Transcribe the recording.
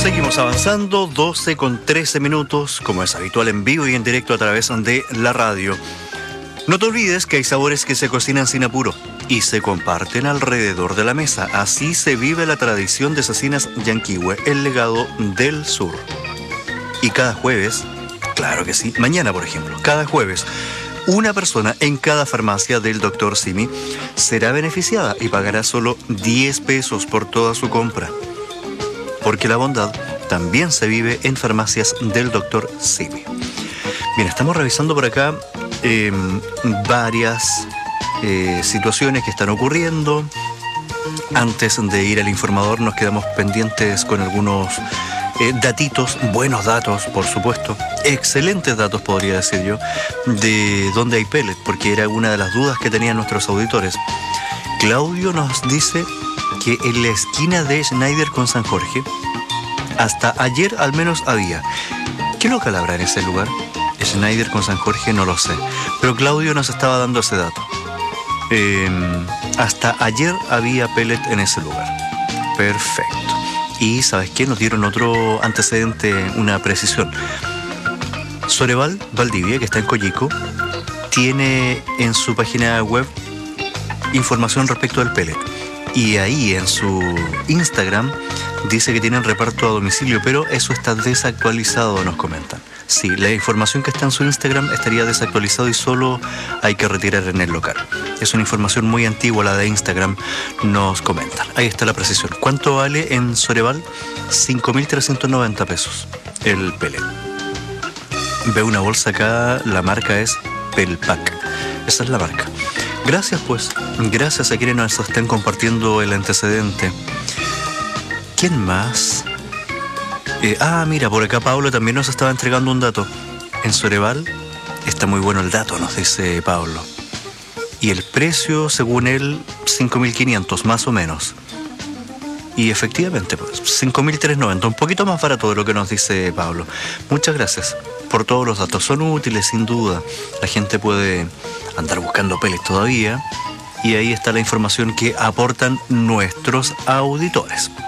Seguimos avanzando, 12 con 13 minutos, como es habitual en vivo y en directo a través de la radio. No te olvides que hay sabores que se cocinan sin apuro y se comparten alrededor de la mesa. Así se vive la tradición de Cecinas Yanquihue, el legado del sur. Y cada jueves, claro que sí, mañana por ejemplo, cada jueves, una persona en cada farmacia del Dr. Simi será beneficiada y pagará solo 10 pesos por toda su compra. Porque la bondad también se vive en farmacias del Dr. Simi. Bien, estamos revisando por acá varias situaciones que están ocurriendo. Antes de ir al informador nos quedamos pendientes con algunos datitos, buenos datos, por supuesto, excelentes datos podría decir yo, de dónde hay pellet, porque era una de las dudas que tenían nuestros auditores. Claudio nos dice que en la esquina de Schneider con San Jorge, hasta ayer al menos había. ¿Qué local habrá en ese lugar? Schneider con San Jorge no lo sé, pero Claudio nos estaba dando ese dato. Hasta ayer había pellet en ese lugar. Perfecto. Y ¿sabes qué? Nos dieron otro antecedente, una precisión. Soreval Valdivia, que está en Coyico, tiene en su página web información respecto al pellet. Y ahí en su Instagram dice que tienen reparto a domicilio, pero eso está desactualizado, nos comentan. Sí, la información que está en su Instagram estaría desactualizado y solo hay que retirar en el local. Es una información muy antigua la de Instagram, nos comentan. Ahí está la precisión. ¿Cuánto vale en Soreval? 5.390 pesos el pellet. Veo una bolsa acá, la marca es Pelpac. Esa es la marca. Gracias pues, gracias a quienes nos están compartiendo el antecedente. ¿Quién más? Mira, por acá Pablo también nos estaba entregando un dato. En Soreval está muy bueno el dato, nos dice Pablo. Y el precio, según él, 5.500 más o menos. Y efectivamente, pues, 5.390, un poquito más barato de lo que nos dice Pablo. Muchas gracias por todos los datos, son útiles sin duda. La gente puede andar buscando pellets todavía y ahí está la información que aportan nuestros auditores.